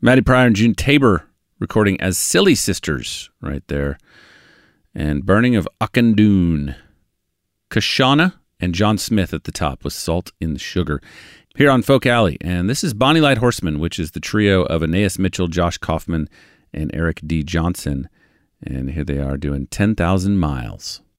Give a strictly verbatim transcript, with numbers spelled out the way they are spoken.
Maddie Pryor and June Tabor recording as Silly Sisters right there. And Burning of Auchindoun. Kashana and John Smith at the top with Salt in the Sugar. Here on Folk Alley. And this is Bonnie Light Horseman, which is the trio of Aeneas Mitchell, Josh Kaufman, and Eric D. Johnson. And here they are doing ten thousand miles.